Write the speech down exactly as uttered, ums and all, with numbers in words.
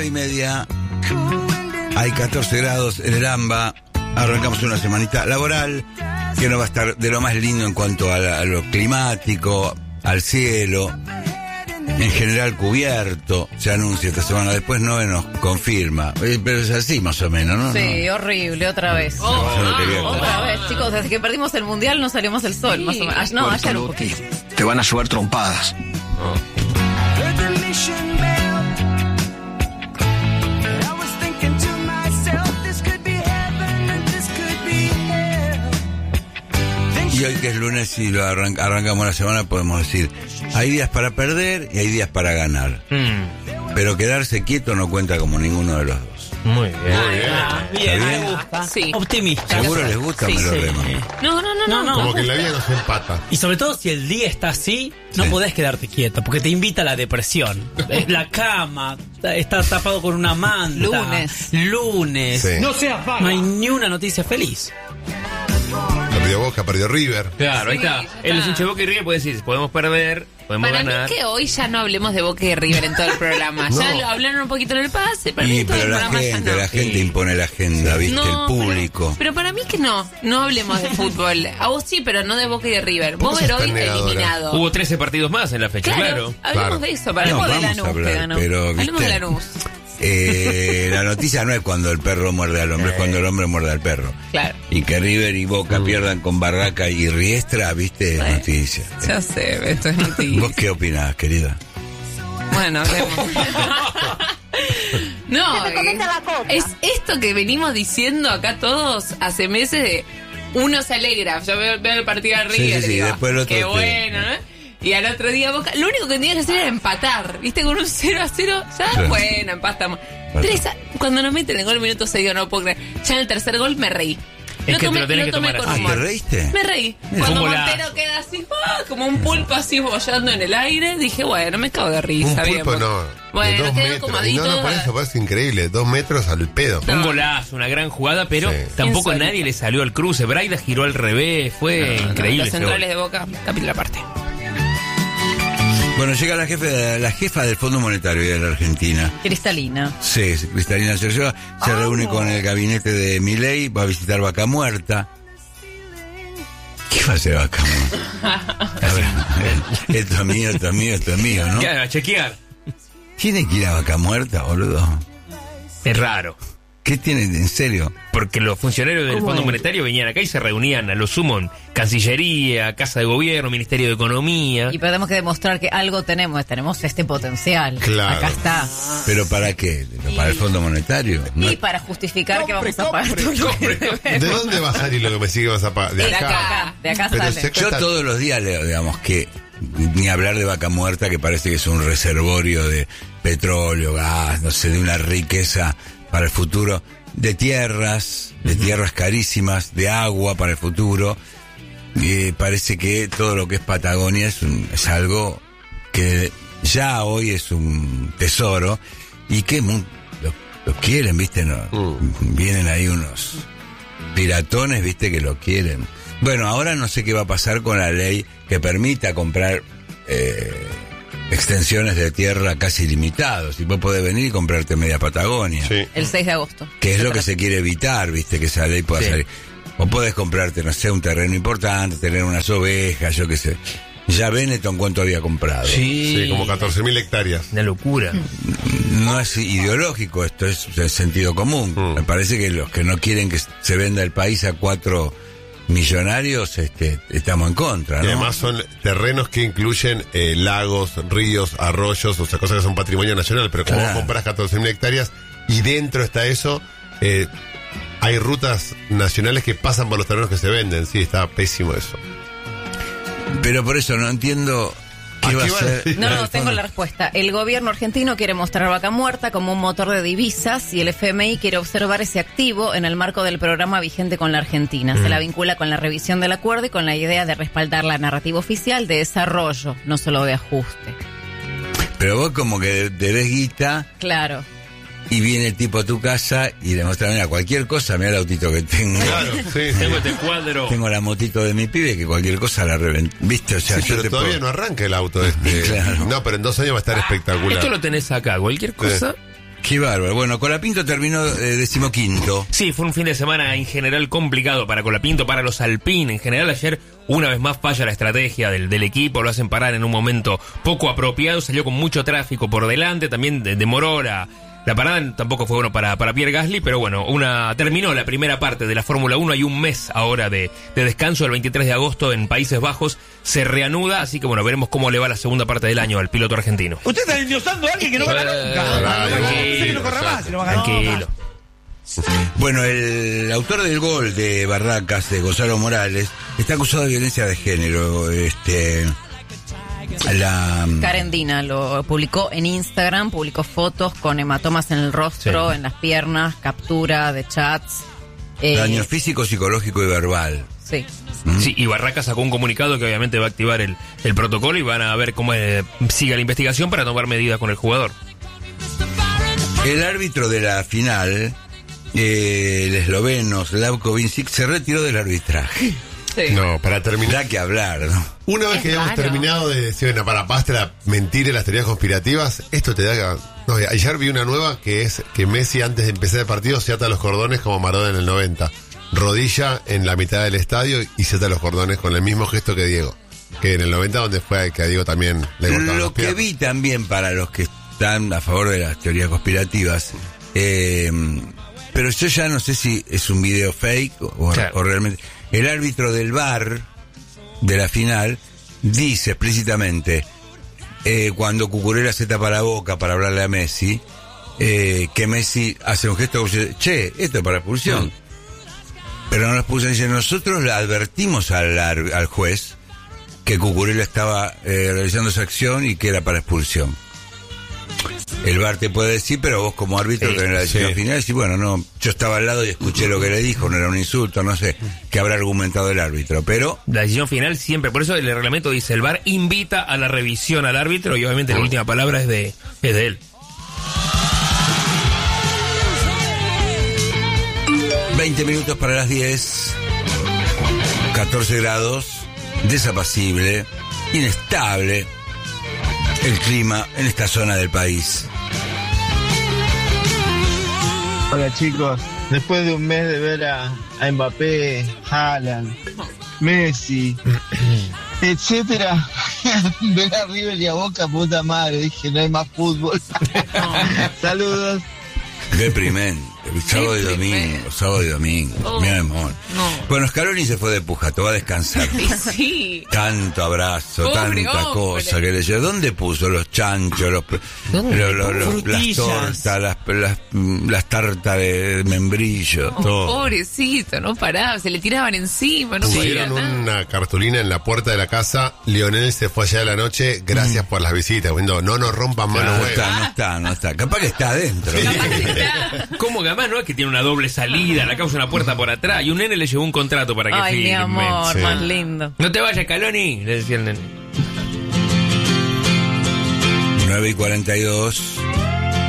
nueve y media. Hay catorce grados en el AMBA. Arrancamos una semanita laboral que no va a estar de lo más lindo en cuanto a, la, a lo climático, al cielo. En general cubierto, se anuncia esta semana. Después no nos confirma. Pero es así más o menos, ¿no? Sí, no. horrible, otra vez. Oh, ah, ah, otra vez, chicos, desde que perdimos el mundial no salimos el sol, sí. Más o menos. No, ayer un poquito. Te van a llover trompadas. Oh. Y hoy que es lunes y lo arran- arrancamos la semana, podemos decir, hay días para perder y hay días para ganar. Mm. Pero quedarse quieto no cuenta como ninguno de los dos. Muy bien. Muy bien. Ah, bien, bien? me gusta. Sí. Optimista. ¿Seguro les gusta? Sí, Me lo sí. remo. No, no, no, no. No, no. Como que en la vida no se empata. Y sobre todo si el día está así, no Sí. podés quedarte quieto, porque te invita a la depresión. Eh, La cama, está tapado con una manta. Lunes. Lunes. Sí. No seas vaga. No hay ni una noticia feliz. Perdió Boca, perdió River. Claro, ahí Sí, está. ya está. En los hinchas de Boca y River puede decir, podemos perder, podemos Para ganar. mí que hoy ya no hablemos de Boca y River en todo el programa. No. Ya lo hablaron un poquito en el pase, para mí Y, todo el pero la programa gente, ya no. la gente impone la agenda, ¿viste? No, el público. Pero, pero para mí que no, no hablemos de fútbol. A vos sí, pero no de Boca y de River. ¿Por qué Boca sos hoy tan negadora? eliminado. Hubo trece partidos más en la fecha, Claro, claro. hablemos Claro. de eso. Para No, mí. de vamos a Lanús que hablar, ganó. pero, Hablemos de ¿viste? Lanús. Eh, la noticia no es cuando el perro muerde al hombre, es cuando el hombre muerde al perro. Claro. Y que River y Boca pierdan con Barraca y Riestra, ¿viste? Es Bueno, noticia. Ya sé, esto es noticia. ¿Vos qué opinás, querida? Bueno, hablemos. No, es, es esto que venimos diciendo acá todos hace meses de uno se alegra. Yo veo, veo el partido de Sí, River sí, sí, y digo, después el otro qué te- bueno, ¿no? Y al otro día Boca, lo único que tenía que hacer era empatar, ¿viste? Con un cero a cero, ya Sí. bueno, empatamos. Tres a- cuando nos meten el gol minuto seis, yo no puedo creer. Ya en el tercer gol me reí. Es que te lo tenés que tomé tomar con así. Ah, ¿te humor. reíste? Me reí. Mira. Cuando Un golazo. Montero queda así, ¡ah! como un pulpo así bollando en el aire, dije, bueno, me cago de risa. Un bien, pulpo porque- no. Bueno, de dos quedó metros. Y comadito. no, no, por eso parece increíble. Dos metros al pedo. Un golazo, una gran jugada, pero Sí. tampoco a Insólito. nadie le salió al cruce. Braida giró al revés, fue increíble. Los ese centrales gol. de Boca, capítulo aparte. Bueno, llega la jefe, la jefa del Fondo Monetario de la Argentina. Cristalina. Sí, sí, Cristalina Georgieva se reúne con el gabinete de Milei, va a visitar Vaca Muerta. ¿Qué va a hacer Vaca Muerta? A ver, a ver, esto es mío, esto es mío, esto es mío, ¿no? ¿Qué? A chequear. ¿Tiene que ir a Vaca Muerta, boludo? Es raro. ¿Qué tiene, en serio? Porque los funcionarios del Fondo Monetario venían acá y se reunían a lo sumo en Cancillería, Casa de Gobierno, Ministerio de Economía. Y tenemos que demostrar que algo tenemos, tenemos este potencial. Claro. Acá está. ¿Pero para qué? ¿Para el Fondo Monetario? No- Y para justificar que vamos a pagar todo lo que ¿De debemos. dónde va a salir lo que me sigue vas a pagar? De De acá. acá, de acá Pero sale. se- Yo todos los días leo, digamos, que ni hablar de Vaca Muerta, que parece que es un reservorio de petróleo, gas, no sé, de una riqueza para el futuro, de tierras, de tierras carísimas, de agua para el futuro. Y parece que todo lo que es Patagonia es, un- es algo que ya hoy es un tesoro y que mu- lo, lo quieren, ¿viste? No, Mm. vienen ahí unos piratones, ¿viste? Que lo quieren. Bueno, ahora no sé qué va a pasar con la ley que permita comprar eh, extensiones de tierra casi ilimitados. Y vos podés venir y comprarte media Patagonia. Sí. El seis de agosto. Que es lo que se quiere evitar, ¿viste? Que esa ley pueda Sí. salir. O podés comprarte, no sé, un terreno importante, tener unas ovejas, yo qué sé. Ya Benetton cuánto había comprado. Sí, como catorce mil hectáreas. Una locura. No es ideológico esto, es de sentido común. Mm. Me parece que los que no quieren que se venda el país a cuatro millonarios, este, estamos en contra, ¿no? Y además son terrenos que incluyen eh, lagos, ríos, arroyos, o sea, cosas que son patrimonio nacional. Pero como Claro. vos compras catorce mil hectáreas y dentro está eso, eh, hay rutas nacionales que pasan por los terrenos que se venden. Sí, está pésimo eso. Pero por eso no entiendo qué ¿A va a qué va a ser. decir? No, el no, tengo fondo. la respuesta. El gobierno argentino quiere mostrar Vaca Muerta como un motor de divisas y el F M I quiere observar ese activo en el marco del programa vigente con la Argentina. Se la vincula con la revisión del acuerdo y con la idea de respaldar la narrativa oficial de desarrollo, no solo de ajuste. Pero vos como que debes guita Claro. y viene el tipo a tu casa y le muestra, mira, cualquier cosa, mira el autito que tengo. Claro, sí, sí. Tengo este cuadro. Tengo la motito de mi pibe que cualquier cosa la reventa. ¿Viste? O sea, Sí, yo pero te todavía puedo- no arranca el auto este. Claro. No, pero en dos años va a estar espectacular. Esto lo tenés acá. Cualquier cosa Qué bárbaro. Bueno, Colapinto terminó eh, decimoquinto. Sí, fue un fin de semana en general complicado para Colapinto, para los Alpine. En general ayer una vez más falla la estrategia del, del equipo, lo hacen parar en un momento poco apropiado, salió con mucho tráfico por delante, también de, demoró la, la parada, tampoco fue bueno para, para Pierre Gasly, pero bueno, una terminó la primera parte de la Fórmula uno, hay un mes ahora de, de descanso, el veintitrés de agosto en Países Bajos se reanuda, así que bueno, veremos cómo le va la segunda parte del año al piloto argentino. Usted está endiosando a alguien que no gana nunca. Tranquilo, que no corra más, no va a ganar tranquilo. nunca. Bueno, el autor del gol de Barracas, de Gonzalo Morales, está acusado de violencia de género. Este, la Karen Dina lo publicó en Instagram, publicó fotos con hematomas en el rostro, Sí. en las piernas, captura de chats. Eh, daño físico, psicológico y verbal. Sí. Sí, y Barracas sacó un comunicado que obviamente va a activar el, el protocolo y van a ver cómo eh, sigue la investigación para tomar medidas con el jugador. El árbitro de la final, eh, el esloveno Slavko Vincic, se retiró del arbitraje. Sí. No, para terminar. Da que hablar, ¿no? Una vez Es que hayamos raro. terminado de decir, bueno, para basta mentir en las teorías conspirativas, esto te da... No, ayer vi una nueva que es que Messi antes de empezar el partido se ata los cordones como Maradona en el noventa. Rodilla en la mitad del estadio y se ata los cordones con el mismo gesto que Diego. Que en el noventa donde fue que a Diego también le cortaban Lo los que pies. vi también para los que están a favor de las teorías conspirativas, eh, pero yo ya no sé si es un video fake o, Claro. o realmente... El árbitro del V A R de la final dice explícitamente, eh, cuando Cucurella se tapa la boca para hablarle a Messi, eh, que Messi hace un gesto como si, che, esto es para expulsión. Mm. Pero no lo expulsan. Dice, nosotros le advertimos al, ar- al juez que Cucurella estaba eh, realizando esa acción y que era para expulsión. El V A R te puede decir, pero vos como árbitro Sí, tenés la decisión sí. final y decís, bueno, no, yo estaba al lado y escuché lo que le dijo, no era un insulto, no sé, que habrá argumentado el árbitro, pero La decisión final siempre, por eso el reglamento dice, el V A R invita a la revisión al árbitro y obviamente la última palabra es de, es de él. veinte minutos para las diez, catorce grados, desapacible, inestable el clima en esta zona del país. Hola chicos, después de un mes de ver a, a Mbappé, Haaland, Messi, etcétera, ver a River y a Boca, puta madre, dije no hay más fútbol. Saludos. Deprimente. Sábado y Deprimente. domingo, sábado y domingo. Oh, mi amor. no. Bueno, Scaloni se fue de Pujato, va a descansar. Y sí. Tanto abrazo, Pobre tanta hombre. cosa que le llevó. ¿Dónde puso los chanchos, los, ¿Dónde? los- los- los- las Frutillas. tortas, las, las, las tartas de membrillo? Oh, todo. pobrecito, no paraba, se le tiraban encima, no podía Pusieron nada. una cartulina en la puerta de la casa. Lionel se fue allá de la noche. Gracias por las visitas. Bueno, no nos rompan No, manos no huevos. está, no está, no está. Capaz que está adentro. Capaz que está. ¿Cómo que además no es que tiene una doble salida, la causa una puerta por atrás y un nene le llevó un contrato para que Ay, mi firme? amor, sí. más lindo. No te vayas, Scaloni, le decía el nene. nueve y cuarenta y dos.